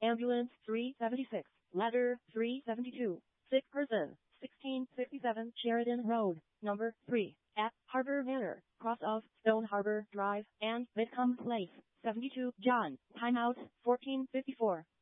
Ambulance 376, ladder 372, sick person, 1667 Sheridan Road, number 3, at Harbor Manor, cross of Stone Harbor Drive and Whitcomb Place, 72 John, timeout 1454.